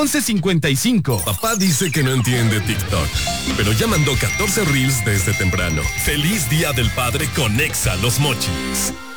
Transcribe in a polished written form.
1155. Papá dice que no entiende TikTok, pero ya mandó 14 reels desde temprano. ¡Feliz Día del Padre con Exa Los Mochis!